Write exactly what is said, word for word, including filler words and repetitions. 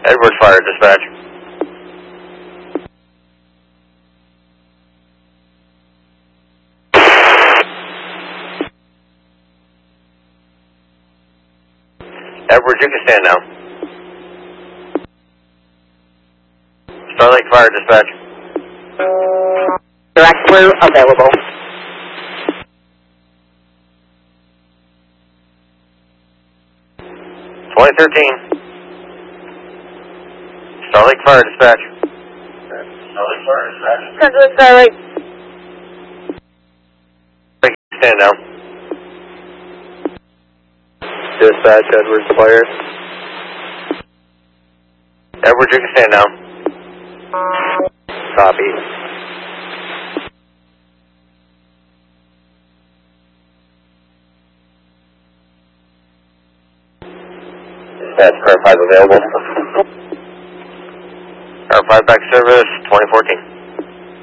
Edwards Fire, dispatch. Edwards, you can stand now. Starlake Fire, dispatch. Direct crew available. twenty thirteen. Starlake Fire, dispatch. Starlake Fire, dispatch. Central Starlake. Stand now. Dispatch, Edwards Fire. Edwards, you can stand now. Copy. Dispatch, Car five available. Car five back service, twenty fourteen.